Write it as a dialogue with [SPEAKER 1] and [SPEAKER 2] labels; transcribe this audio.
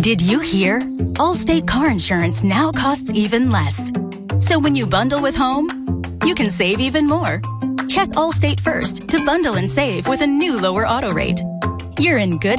[SPEAKER 1] Did you hear? Allstate car insurance now costs even less. So when you bundle with home, you can save even more. Check Allstate first to bundle and save with a new lower auto rate. You're in good